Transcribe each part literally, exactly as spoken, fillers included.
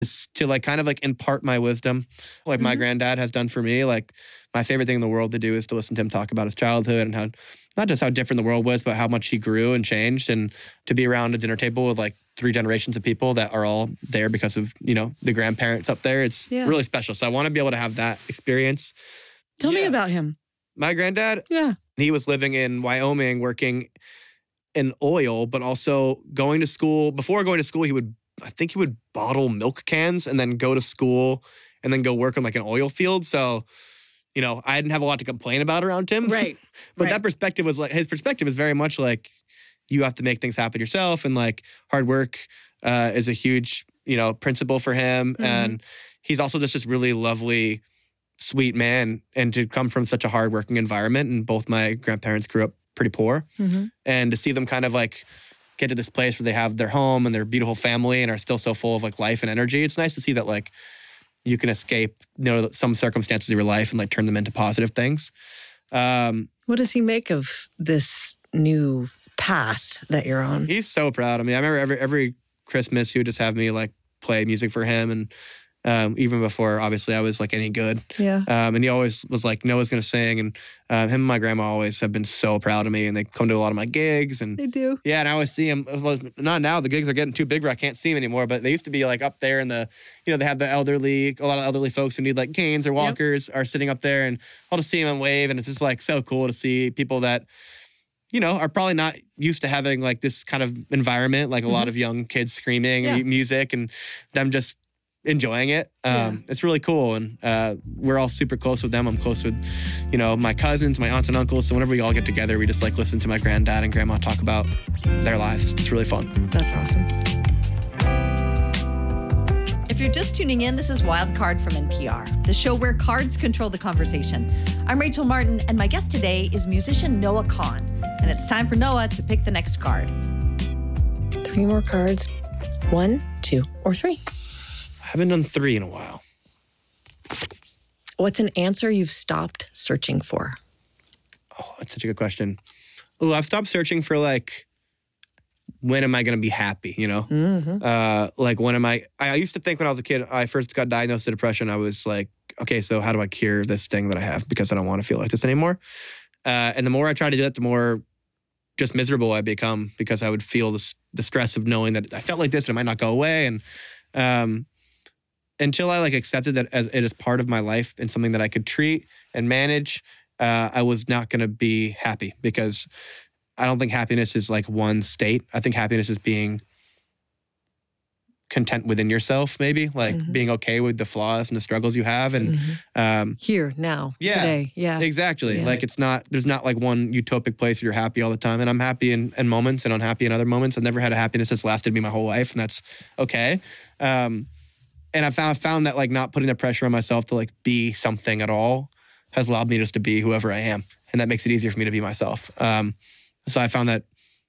is to like kind of like impart my wisdom, like Mm-hmm. my granddad has done for me. Like my favorite thing in the world to do is to listen to him talk about his childhood and how, not just how different the world was, but how much he grew and changed, and to be around a dinner table with like three generations of people that are all there because of, you know, the grandparents up there. It's Yeah. really special. So I want to be able to have that experience. Tell me Yeah. about him. My granddad, Yeah. he was living in Wyoming working in oil, but also going to school. Before going to school, he would, I think he would bottle milk cans and then go to school and then go work on like an oil field. So, you know, I didn't have a lot to complain about around him. Right. But right. that perspective was like, his perspective is very much like, you have to make things happen yourself. And like hard work uh, is a huge, you know, principle for him. Mhm. And he's also just this really lovely, sweet man. And to come from such a hardworking environment, and both my grandparents grew up pretty poor. Mhm. And to see them kind of like get to this place where they have their home and their beautiful family and are still so full of like life and energy. It's nice to see that like you can escape, you know, some circumstances of your life and like turn them into positive things. Um, What does he make of this new path that you're on? he's so proud of me. I remember every every Christmas he would just have me like play music for him, and um, even before obviously I was like any good. Yeah. Um, and he always was like, Noah's gonna sing, and um, him and my grandma always have been so proud of me, and they come to a lot of my gigs, and They do. yeah, and I always see him. Well, not now. The gigs are getting too big where I can't see him anymore. But they used to be like up there in the, you know, they have the elderly, a lot of elderly folks who need like canes or walkers are sitting up there, and I'll just see him and wave, and it's just like so cool to see people that, you know, are probably not used to having like this kind of environment, like a lot of young kids screaming Yeah. and music, and them just enjoying it. Um, It's really cool, and uh, we're all super close with them. I'm close with, you know, my cousins, my aunts and uncles. So whenever we all get together, we just like listen to my granddad and grandma talk about their lives. It's really fun. That's awesome. If you're just tuning in, this is Wild Card from N P R, the show where cards control the conversation. I'm Rachel Martin, and my guest today is musician Noah Kahan. And it's time for Noah to pick the next card. Three more cards. One, two, or three. I haven't done three in a while. What's an answer you've stopped searching for? Oh, that's such a good question. Oh, I've stopped searching for like, when am I going to be happy? You know, Mm-hmm. uh, like when am I? I used to think when I was a kid, I first got diagnosed with depression. I was like, okay, so how do I cure this thing that I have? Because I don't want to feel like this anymore. Uh, and the more I try to do that, the more just miserable I become, because I would feel this, the stress of knowing that I felt like this and it might not go away. And um, until I like accepted that as it is part of my life and something that I could treat and manage, uh, I was not going to be happy, because I don't think happiness is like one state. I think happiness is being content within yourself, maybe like Mhm. being okay with the flaws and the struggles you have. And Mhm. um, Here, now, Yeah. today. Yeah. exactly, Yeah. like it's not, there's not like one utopic place where you're happy all the time. And I'm happy in, in moments and unhappy in other moments. I've never had a happiness that's lasted me my whole life, and that's okay. Um, and I found found that like not putting the pressure on myself to like be something at all has allowed me just to be whoever I am, and that makes it easier for me to be myself. Um, so I found that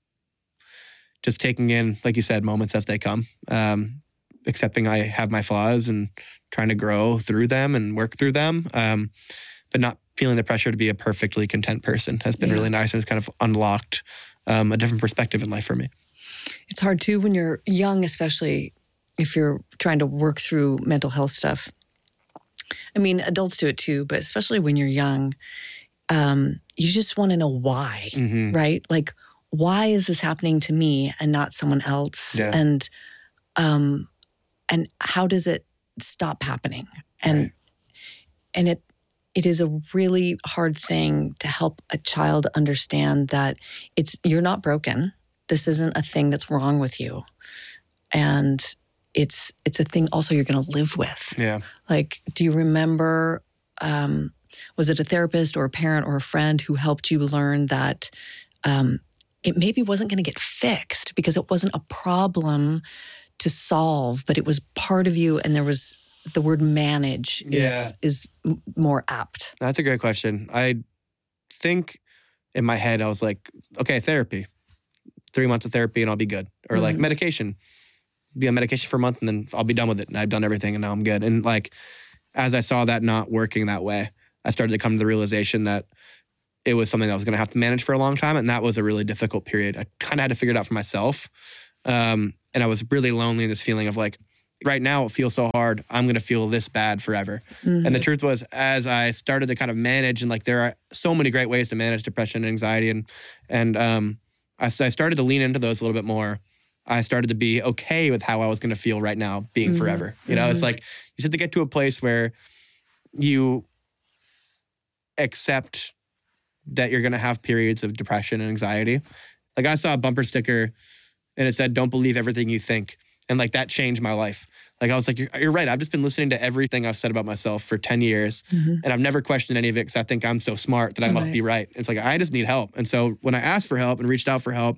just taking in, like you said, moments as they come, um, accepting I have my flaws and trying to grow through them and work through them, um, but not feeling the pressure to be a perfectly content person has been Yeah. really nice, and it's kind of unlocked um, a different perspective in life for me. It's hard too when you're young, especially if you're trying to work through mental health stuff. I mean, adults do it too, but especially when you're young, um, you just want to know why, Mm-hmm. right? Like, why is this happening to me and not someone else? Yeah. And um, and how does it stop happening? And Right. and it it is a really hard thing to help a child understand that it's you're not broken. This isn't a thing that's wrong with you, and it's it's a thing also you're going to live with. Yeah. Like, do you remember? Um, was it a therapist or a parent or a friend who helped you learn that um, it maybe wasn't going to get fixed because it wasn't a problem to solve, but it was part of you, and there was the word manage is Yeah. is m- more apt. That's a great question. I think in my head, I was like, okay, therapy, three months of therapy and I'll be good. Or like Mhm. medication, be on medication for a month and then I'll be done with it. And I've done everything and now I'm good. And like, as I saw that not working that way, I started to come to the realization that it was something I was going to have to manage for a long time. And that was a really difficult period. I kind of had to figure it out for myself. Um, and I was really lonely in this feeling of like, right now it feels so hard. I'm going to feel this bad forever. Mm-hmm. And the truth was, as I started to kind of manage, and like there are so many great ways to manage depression and anxiety, and and um, I, I started to lean into those a little bit more. I started to be okay with how I was going to feel right now being mm-hmm. forever. You know, mm-hmm. it's like you have to get to a place where you accept that you're going to have periods of depression and anxiety. Like I saw a bumper sticker and it said, "Don't believe everything you think." And like that changed my life. Like I was like, you're, you're right. I've just been listening to everything I've said about myself for ten years. Mm-hmm. And I've never questioned any of it because I think I'm so smart that I right. must be right. It's like, I just need help. And so when I asked for help and reached out for help,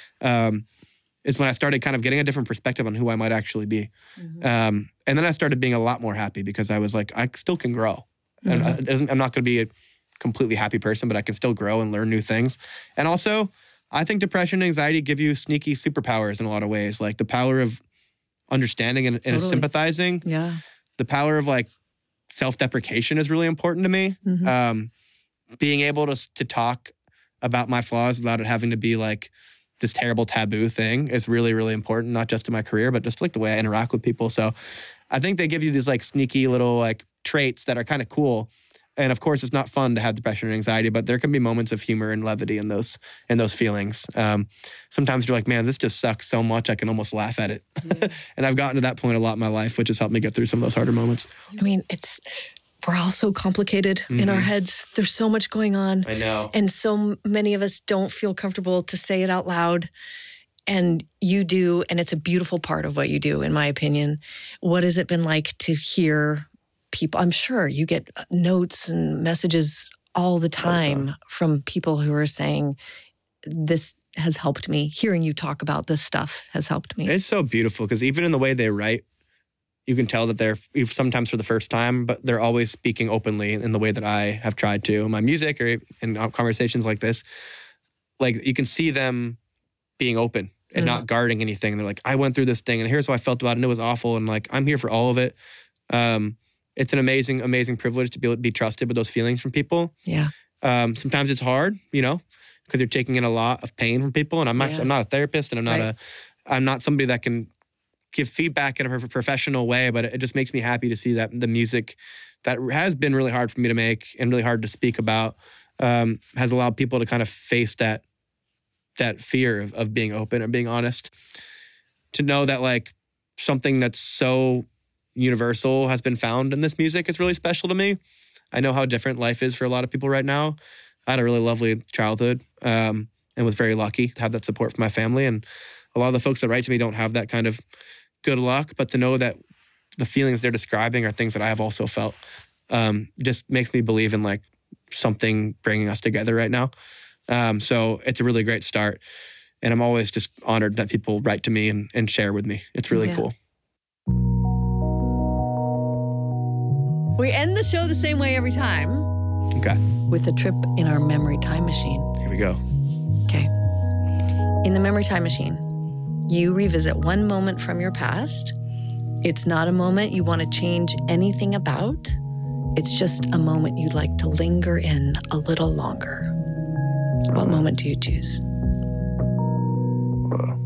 um, is when I started kind of getting a different perspective on who I might actually be. Mm-hmm. Um, and then I started being a lot more happy because I was like, I still can grow. Mm-hmm. And I, I'm not going to be a completely happy person, but I can still grow and learn new things. And also, I think depression and anxiety give you sneaky superpowers in a lot of ways, like the power of understanding and, and totally. sympathizing. Yeah. The power of like self-deprecation is really important to me. Mm-hmm. Um, being able to to talk about my flaws without it having to be like this terrible taboo thing is really, really important, not just in my career, but just like the way I interact with people. So I think they give you these like sneaky little like traits that are kind of cool. And of course, it's not fun to have depression and anxiety, but there can be moments of humor and levity in those in those feelings. Um, sometimes you're like, man, this just sucks so much, I can almost laugh at it. Mm. And I've gotten to that point a lot in my life, which has helped me get through some of those harder moments. I mean, it's we're all so complicated mm-hmm. in our heads. There's so much going on. I know. And so many of us don't feel comfortable to say it out loud. And you do, and it's a beautiful part of what you do, in my opinion. What has it been like to hear people? I'm sure you get notes and messages all the time, all the time. From people who are saying, this has helped me. Hearing you talk about this stuff has helped me. It's so beautiful because even in the way they write, you can tell that they're sometimes for the first time, but they're always speaking openly in the way that I have tried to in my music or in conversations like this. Like you can see them being open and mm-hmm. not guarding anything. And they're like, I went through this thing and here's how I felt about it and it was awful. And like, I'm here for all of it. Um, it's an amazing, amazing privilege to be able to be trusted with those feelings from people. Yeah. Um, sometimes it's hard, you know, because you're taking in a lot of pain from people. And I'm not, yeah. I'm not a therapist and I'm not right. a, I'm not somebody that can give feedback in a professional way, but it just makes me happy to see that the music that has been really hard for me to make and really hard to speak about um, has allowed people to kind of face that that fear of, of being open and being honest. To know that like something that's so universal has been found in this music is really special to me. I know how different life is for a lot of people right now. I had a really lovely childhood um, and was very lucky to have that support from my family. And a lot of the folks that write to me don't have that kind of good luck, but to know that the feelings they're describing are things that I have also felt um, just makes me believe in like something bringing us together right now. Um, so it's a really great start. And I'm always just honored that people write to me and, and share with me. It's really yeah. cool. We end the show the same way every time. Okay. With a trip in our memory time machine. Here we go. Okay. In the memory time machine, you revisit one moment from your past. It's not a moment you want to change anything about. It's just a moment you'd like to linger in a little longer. What uh, moment do you choose? Uh,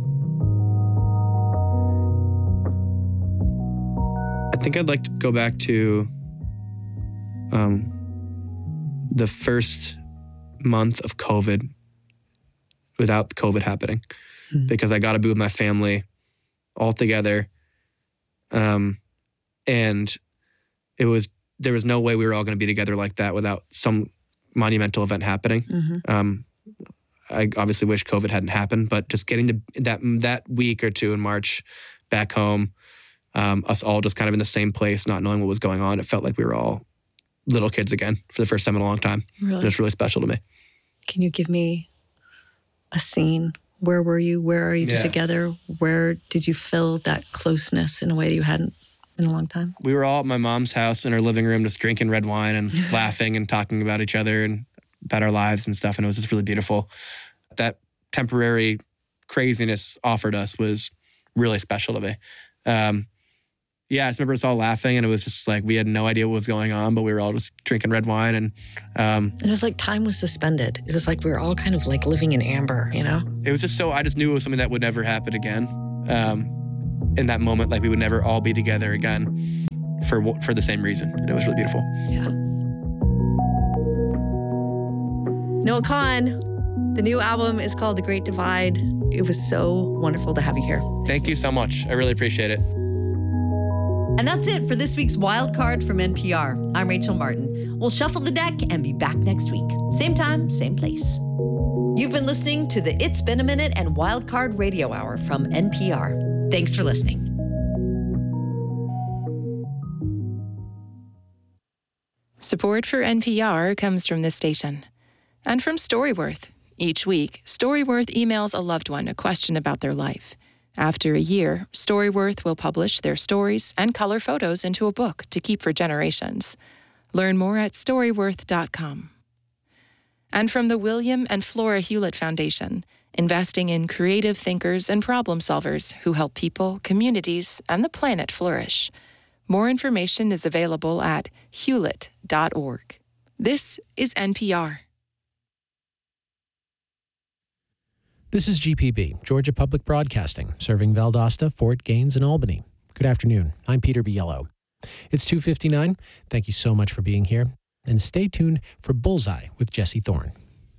I think I'd like to go back to um, the first month of COVID without COVID happening. Mm-hmm. Because I got to be with my family all together. Um, and it was, there was no way we were all going to be together like that without some monumental event happening. Mm-hmm. Um, I obviously wish COVID hadn't happened, but just getting to that, that week or two in March back home, um, us all just kind of in the same place, not knowing what was going on. It felt like we were all little kids again for the first time in a long time. Really? It was really special to me. Can you give me a scene? Where were you? Where are you yeah. together? Where did you feel that closeness in a way that you hadn't in a long time? We were all at my mom's house in her living room just drinking red wine and laughing and talking about each other and about our lives and stuff. And it was just really beautiful. That temporary craziness offered us was really special to me. Um, yeah, I just remember us all laughing and it was just like we had no idea what was going on, but we were all just drinking red wine. And um, it was like time was suspended. It was like we were all kind of like living in amber, you know? It was just so, I just knew it was something that would never happen again. Um, in that moment like we would never all be together again for for the same reason. And it was really beautiful. Yeah. Noah Kahan, the new album is called The Great Divide. It was so wonderful to have you here. Thank you so much. I really appreciate it. And that's it for this week's Wild Card from N P R. I'm Rachel Martin. We'll shuffle the deck and be back next week. Same time, same place. You've been listening to the It's Been a Minute and Wild Card Radio Hour from N P R. Thanks for listening. Support for N P R comes from this station and from Storyworth. Each week, Storyworth emails a loved one a question about their life. After a year, Storyworth will publish their stories and color photos into a book to keep for generations. Learn more at storyworth dot com. And from the William and Flora Hewlett Foundation, investing in creative thinkers and problem solvers who help people, communities, and the planet flourish. More information is available at hewlett dot org. This is N P R. This is G P B, Georgia Public Broadcasting, serving Valdosta, Fort Gaines, and Albany. Good afternoon. I'm Peter Biello. It's two fifty-nine. Thank you so much for being here. And stay tuned for Bullseye with Jesse Thorne.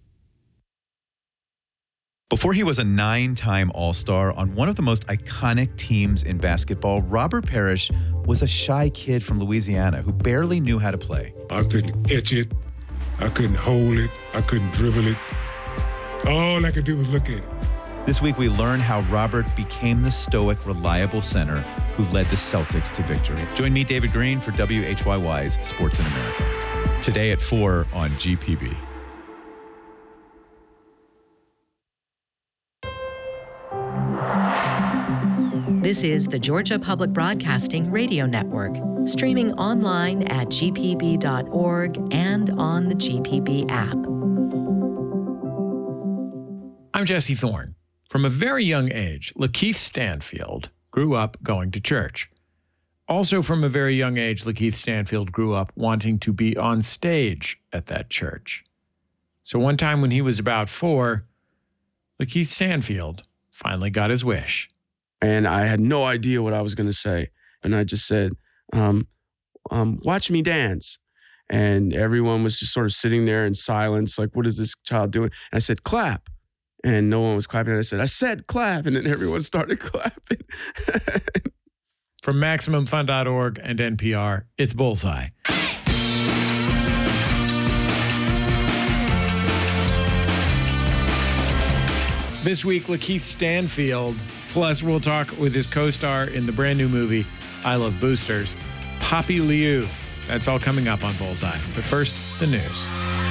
Before he was a nine-time All-Star on one of the most iconic teams in basketball, Robert Parrish was a shy kid from Louisiana who barely knew how to play. I couldn't catch it. I couldn't hold it. I couldn't dribble it. All I could do was look at it. This week, we learn how Robert became the stoic, reliable center who led the Celtics to victory. Join me, David Green, for W H Y Y's Sports in America. Today at four on G P B. This is the Georgia Public Broadcasting Radio Network, streaming online at g p b dot org and on the G P B app. I'm Jesse Thorne. From a very young age, Lakeith Stanfield grew up going to church. Also from a very young age, Lakeith Stanfield grew up wanting to be on stage at that church. So one time when he was about four, Lakeith Stanfield finally got his wish. And I had no idea what I was going to say. And I just said, um, um, watch me dance. And everyone was just sort of sitting there in silence, like, what is this child doing? And I said, clap. And no one was clapping. And I said, I said clap. And then everyone started clapping. From Maximum Fun dot org and N P R, it's Bullseye. This week, Lakeith Stanfield. Plus, we'll talk with his co-star in the brand new movie, I Love Boosters, Poppy Liu. That's all coming up on Bullseye. But first, the news.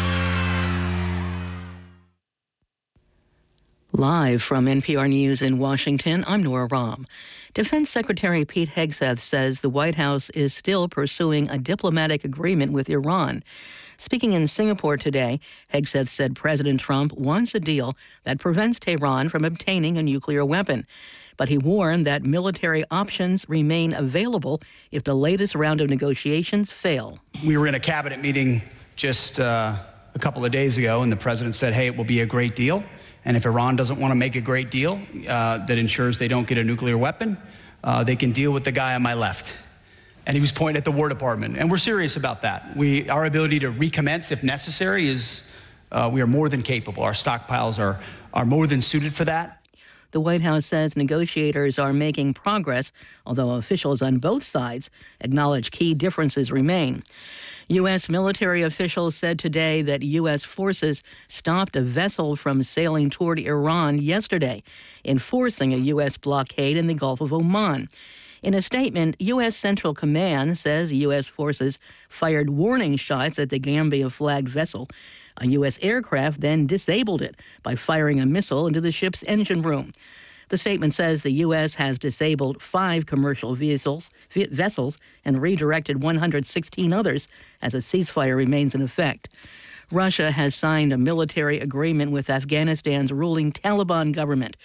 Live from N P R News in Washington, I'm Nora Rahm. Defense Secretary Pete Hegseth says the White House is still pursuing a diplomatic agreement with Iran. Speaking in Singapore today, Hegseth said President Trump wants a deal that prevents Tehran from obtaining a nuclear weapon. But he warned that military options remain available if the latest round of negotiations fail. We were in a cabinet meeting just uh, a couple of days ago, and the president said, hey, it will be a great deal. And if Iran doesn't want to make a great deal uh, that ensures they don't get a nuclear weapon, uh, they can deal with the guy on my left. And he was pointing at the War Department. And we're serious about that. We, our ability to recommence if necessary is, uh, we are more than capable. Our stockpiles are, are more than suited for that. The White House says negotiators are making progress, although officials on both sides acknowledge key differences remain. U S military officials said today that U S forces stopped a vessel from sailing toward Iran yesterday, enforcing a U S blockade in the Gulf of Oman. In a statement, U S Central Command says U S forces fired warning shots at the Gambia-flagged vessel. A U S aircraft then disabled it by firing a missile into the ship's engine room. The statement says the U S has disabled five commercial vessels, vessels and redirected one hundred sixteen others as a ceasefire remains in effect. Russia has signed a military agreement with Afghanistan's ruling Taliban government.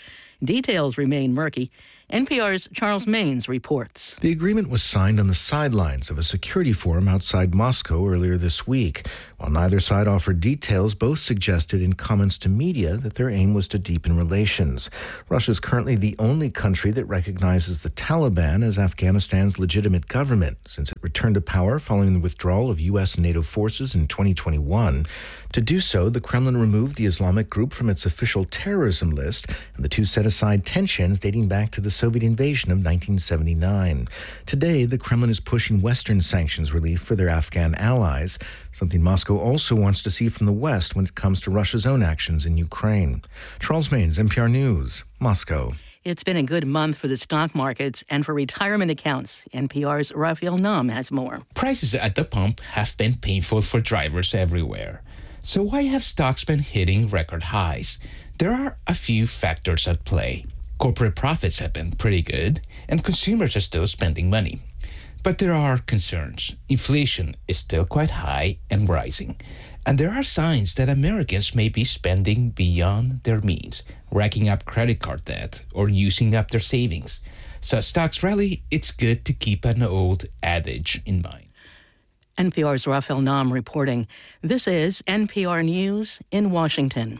Details remain murky. N P R's Charles Maines reports. The agreement was signed on the sidelines of a security forum outside Moscow earlier this week. While neither side offered details, both suggested in comments to media that their aim was to deepen relations. Russia is currently the only country that recognizes the Taliban as Afghanistan's legitimate government since it returned to power following the withdrawal of U S and NATO forces in twenty twenty-one. To do so, the Kremlin removed the Islamic group from its official terrorism list, and the two set aside tensions dating back to the Soviet invasion of nineteen seventy-nine. Today, the Kremlin is pushing Western sanctions relief for their Afghan allies, something Moscow also wants to see from the West when it comes to Russia's own actions in Ukraine. Charles Maines, N P R News, Moscow. It's been a good month for the stock markets and for retirement accounts. N P R's Raphael Nahm has more. Prices at the pump have been painful for drivers everywhere. So why have stocks been hitting record highs? There are a few factors at play. Corporate profits have been pretty good, and consumers are still spending money. But there are concerns. Inflation is still quite high and rising. And there are signs that Americans may be spending beyond their means, racking up credit card debt or using up their savings. So as stocks rally, it's good to keep an old adage in mind. N P R's Raphael Nahm reporting. This is N P R News in Washington.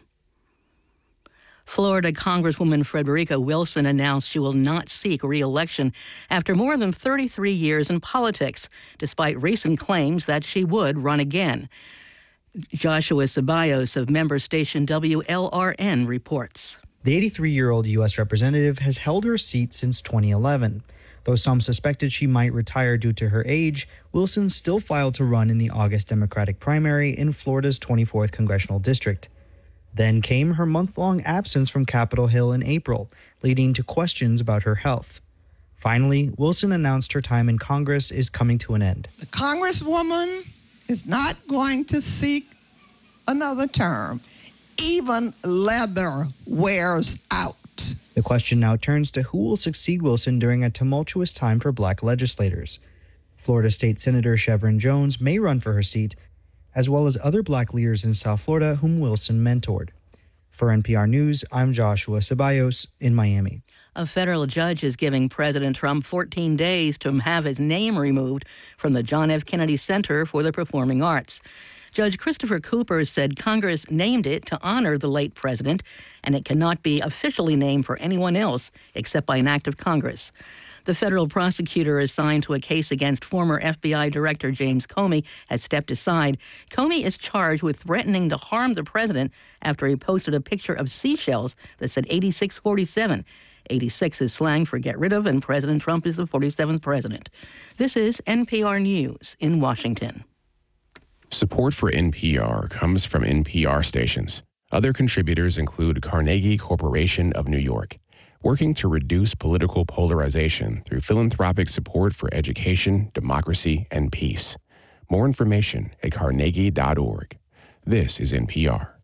Florida Congresswoman Frederica Wilson announced she will not seek re-election after more than thirty-three years in politics, despite recent claims that she would run again. Joshua Ceballos of member station W L R N reports. The eighty-three-year-old U S representative has held her seat since twenty eleven. Though some suspected she might retire due to her age, Wilson still filed to run in the August Democratic primary in Florida's twenty-fourth congressional district. Then came her month-long absence from Capitol Hill in April, leading to questions about her health. Finally, Wilson announced her time in Congress is coming to an end. The Congresswoman is not going to seek another term. Even leather wears out. The question now turns to who will succeed Wilson during a tumultuous time for black legislators. Florida State Senator Chevron Jones may run for her seat, as well as other black leaders in South Florida whom Wilson mentored. For N P R News, I'm Joshua Ceballos in Miami. A federal judge is giving President Trump fourteen days to have his name removed from the John F. Kennedy Center for the Performing Arts. Judge Christopher Cooper said Congress named it to honor the late president, and it cannot be officially named for anyone else except by an act of Congress. The federal prosecutor assigned to a case against former F B I Director James Comey has stepped aside. Comey is charged with threatening to harm the president after he posted a picture of seashells that said eighty-six forty-seven. eighty-six is slang for get rid of, and President Trump is the forty-seventh president. This is N P R News in Washington. Support for N P R comes from N P R stations. Other contributors include Carnegie Corporation of New York, working to reduce political polarization through philanthropic support for education, democracy, and peace. More information at carnegie dot org. This is N P R.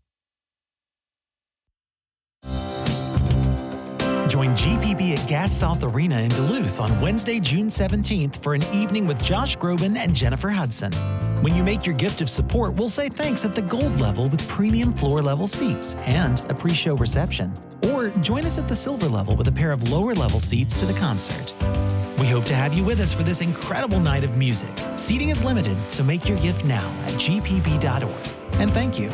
Join G P B at Gas South Arena in Duluth on Wednesday, June seventeenth for an evening with Josh Groban and Jennifer Hudson. When you make your gift of support, we'll say thanks at the gold level with premium floor-level seats and a pre-show reception. Or join us at the silver level with a pair of lower-level seats to the concert. We hope to have you with us for this incredible night of music. Seating is limited, so make your gift now at G P B dot org. And thank you.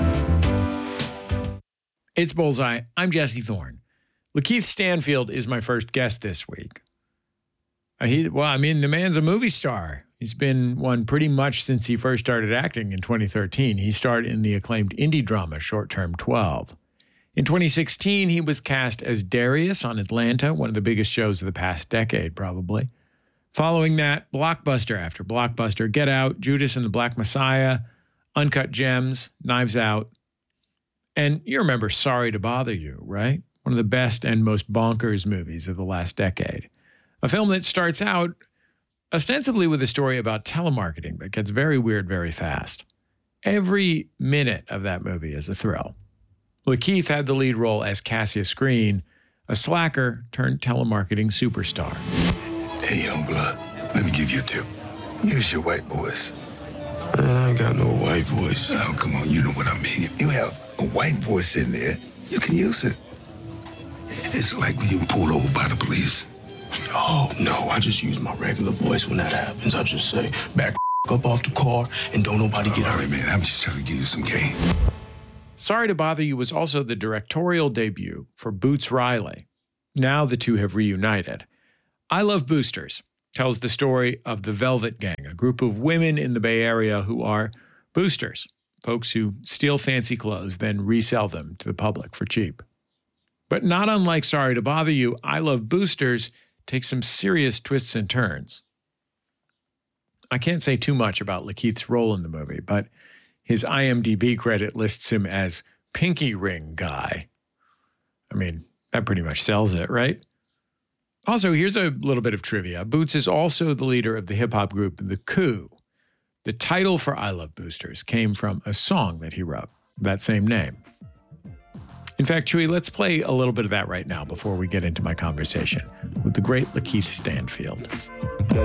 It's Bullseye. I'm Jesse Thorne. Lakeith Stanfield is my first guest this week. Uh, he, well, I mean, the man's a movie star. He's been one pretty much since he first started acting in twenty thirteen. He starred in the acclaimed indie drama Short Term twelve. In twenty sixteen, he was cast as Darius on Atlanta, one of the biggest shows of the past decade, probably. Following that, blockbuster after blockbuster, Get Out, Judas and the Black Messiah, Uncut Gems, Knives Out. And you remember Sorry to Bother You, right? One of the best and most bonkers movies of the last decade. A film that starts out ostensibly with a story about telemarketing, but gets very weird very fast. Every minute of that movie is a thrill. Lakeith had the lead role as Cassius Green, a slacker turned telemarketing superstar. Hey, young blood, let me give you a tip. Use your white voice. Man, I ain't got no white voice. Oh, come on, you know what I mean. If you have a white voice in there, you can use it. It's like being pulled over by the police. Oh, no, I just use my regular voice when that happens. I just say, back up off the car and don't nobody get hurt. All right, man, I'm just trying to give you some cane. Sorry to Bother You was also the directorial debut for Boots Riley. Now the two have reunited. I Love Boosters tells the story of the Velvet Gang, a group of women in the Bay Area who are boosters, folks who steal fancy clothes, then resell them to the public for cheap. But not unlike Sorry to Bother You, I Love Boosters takes some serious twists and turns. I can't say too much about Lakeith's role in the movie, but his I M D B credit lists him as Pinky Ring Guy. I mean, that pretty much sells it, right? Also, here's a little bit of trivia. Boots is also the leader of the hip-hop group The Coup. The title for I Love Boosters came from a song that he wrote, that same name. In fact, Chewy, let's play a little bit of that right now before we get into my conversation with the great Lakeith Stanfield.